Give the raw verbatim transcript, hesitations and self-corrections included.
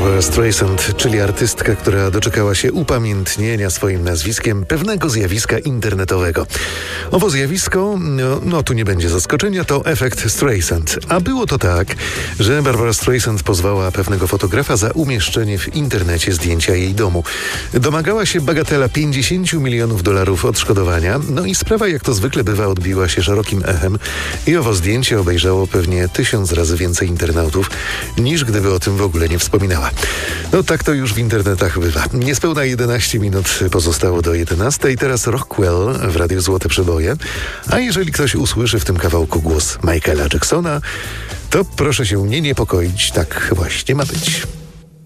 Barbara Streisand, czyli artystka, która doczekała się upamiętnienia swoim nazwiskiem pewnego zjawiska internetowego. Owo zjawisko, no, no tu nie będzie zaskoczenia, to efekt Streisand. A było to tak, że Barbara Streisand pozwała pewnego fotografa za umieszczenie w internecie zdjęcia jej domu. Domagała się bagatela pięćdziesiąt milionów dolarów odszkodowania, no i sprawa, jak to zwykle bywa, odbiła się szerokim echem i owo zdjęcie obejrzało pewnie tysiąc razy więcej internautów, niż gdyby o tym w ogóle nie wspominała. No tak to już w internetach bywa. Niespełna jedenaście minut pozostało do jedenastej. Teraz Rockwell w Radiu Złote Przeboje. A jeżeli ktoś usłyszy w tym kawałku głos Michaela Jacksona, to proszę się nie niepokoić. Tak właśnie ma być.